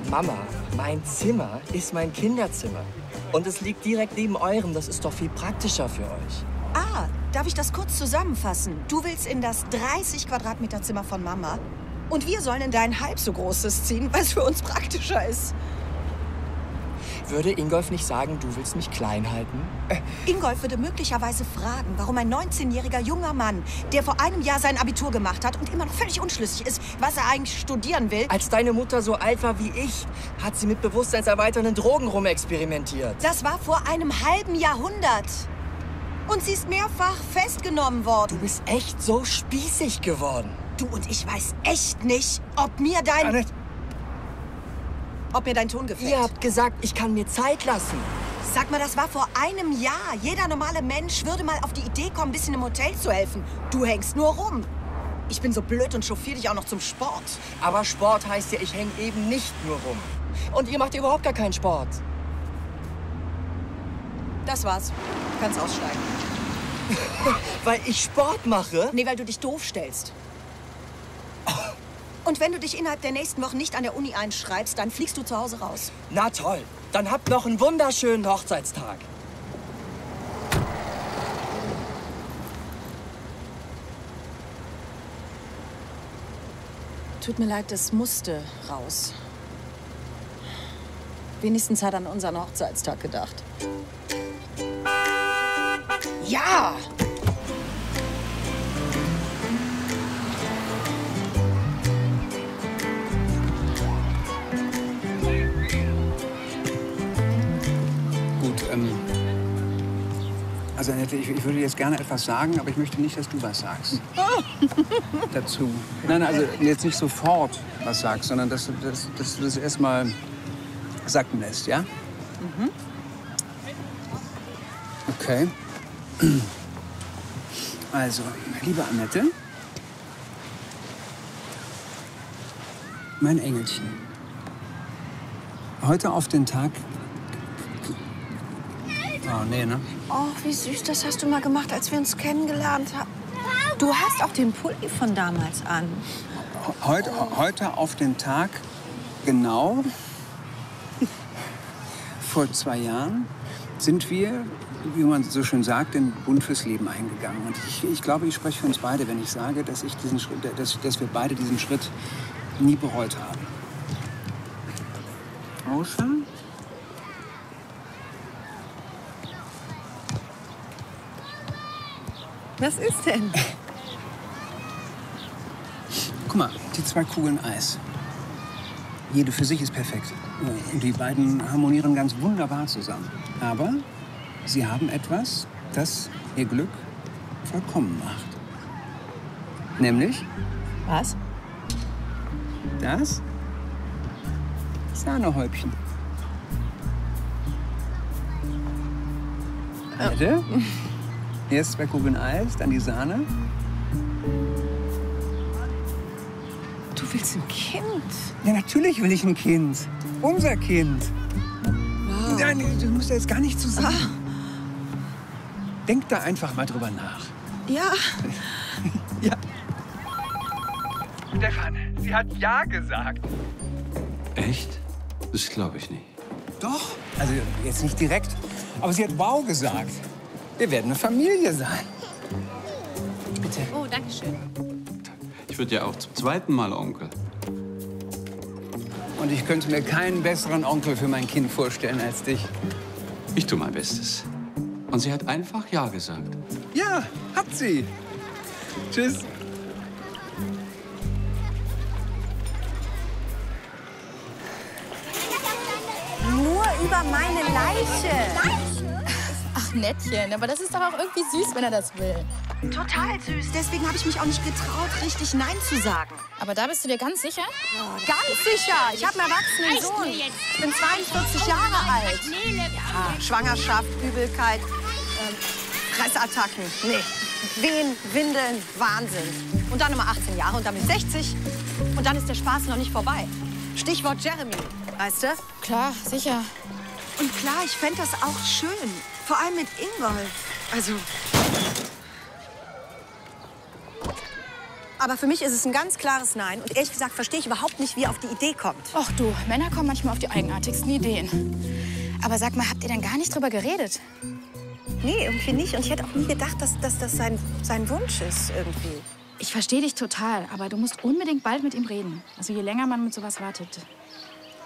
Mama, mein Zimmer ist mein Kinderzimmer. Und es liegt direkt neben eurem. Das ist doch viel praktischer für euch. Ah, darf ich das kurz zusammenfassen? Du willst in das 30 Quadratmeter Zimmer von Mama und wir sollen in dein halb so großes ziehen, weil es für uns praktischer ist. Würde Ingolf nicht sagen, du willst mich klein halten? Ingolf würde möglicherweise fragen, warum ein 19-jähriger junger Mann, der vor einem Jahr sein Abitur gemacht hat und immer noch völlig unschlüssig ist, was er eigentlich studieren will. Als deine Mutter so alt war wie ich, hat sie mit bewusstseinserweiternden Drogen rumexperimentiert. Das war vor einem halben Jahrhundert. Und sie ist mehrfach festgenommen worden. Du bist echt so spießig geworden. Du und ich weiß echt nicht, ob mir dein Ton gefällt. Ihr habt gesagt, ich kann mir Zeit lassen. Sag mal, das war vor einem Jahr. Jeder normale Mensch würde mal auf die Idee kommen, ein bisschen im Hotel zu helfen. Du hängst nur rum. Ich bin so blöd und chauffiere dich auch noch zum Sport. Aber Sport heißt ja, ich hänge eben nicht nur rum. Und ihr macht überhaupt gar keinen Sport. Das war's. Du kannst aussteigen. Weil ich Sport mache? Nee, weil du dich doof stellst. Und wenn du dich innerhalb der nächsten Wochen nicht an der Uni einschreibst, dann fliegst du zu Hause raus. Na toll. Dann habt noch einen wunderschönen Hochzeitstag. Tut mir leid, das musste raus. Wenigstens hat er an unseren Hochzeitstag gedacht. Ja! Also Annette, ich würde jetzt gerne etwas sagen, aber ich möchte nicht, dass du was sagst. Dazu. Nein, also jetzt nicht sofort was sagst, sondern dass du das erstmal sacken lässt, ja? Mhm. Okay. Also, liebe Annette, mein Engelchen, heute auf den Tag... Oh, nee, ne? Oh, wie süß, das hast du mal gemacht, als wir uns kennengelernt haben. Du hast auch den Pulli von damals an. Heute auf den Tag, genau, vor 2 Jahren, sind wir, wie man so schön sagt, den Bund fürs Leben eingegangen. Und ich glaube, ich spreche für uns beide, wenn ich sage, dass wir beide diesen Schritt nie bereut haben. Außer... Was ist denn? Guck mal, die 2 Kugeln Eis. Jede für sich ist perfekt. Und die beiden harmonieren ganz wunderbar zusammen. Aber sie haben etwas, das ihr Glück vollkommen macht. Nämlich? Was? Das Sahnehäubchen. Bitte? Erst 2 Kugeln Eis, dann die Sahne. Du willst ein Kind? Ja, natürlich will ich ein Kind. Unser Kind. Wow. Nein, du musst ja jetzt gar nicht zu sagen. Denk da einfach mal drüber nach. Ja. Ja. Stefan, sie hat Ja gesagt. Echt? Das glaube ich nicht. Doch. Also jetzt nicht direkt, aber sie hat Wow gesagt. Wir werden eine Familie sein. Bitte. Oh, danke schön. Ich würde ja auch zum 2. Mal Onkel. Und ich könnte mir keinen besseren Onkel für mein Kind vorstellen als dich. Ich tue mein Bestes. Und sie hat einfach Ja gesagt. Ja, hat sie. Tschüss. Nur über meine Leiche. Ach, Nettchen, aber das ist doch auch irgendwie süß, wenn er das will. Total süß. Deswegen habe ich mich auch nicht getraut, richtig Nein zu sagen. Aber da bist du dir ganz sicher? Ganz sicher. Ich habe einen erwachsenen Sohn. Ich bin 42 Jahre alt. Ja, Schwangerschaft, Übelkeit, Fressattacken. Nee. Wehen, Windeln, Wahnsinn. Und dann immer 18 Jahre und damit 60. Und dann ist der Spaß noch nicht vorbei. Stichwort Jeremy, weißt du? Klar, sicher. Und klar, ich fände das auch schön. Vor allem mit Ingolf. Also... Aber für mich ist es ein ganz klares Nein. Und ehrlich gesagt verstehe ich überhaupt nicht, wie er auf die Idee kommt. Och du, Männer kommen manchmal auf die eigenartigsten Ideen. Aber sag mal, habt ihr denn gar nicht drüber geredet? Nee, irgendwie nicht. Und ich hätte auch nie gedacht, dass das sein Wunsch ist irgendwie. Ich verstehe dich total, aber du musst unbedingt bald mit ihm reden. Also je länger man mit sowas wartet,